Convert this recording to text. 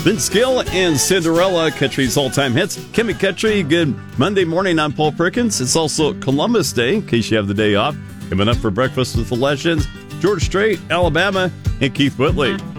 Vince Gill and Cinderella, Country's all-time hits. Kimmy Country, good Monday morning. I'm Paul Perkins. It's also Columbus Day, in case you have the day off. Coming up for Breakfast with the Legends, George Strait, Alabama, and Keith Whitley.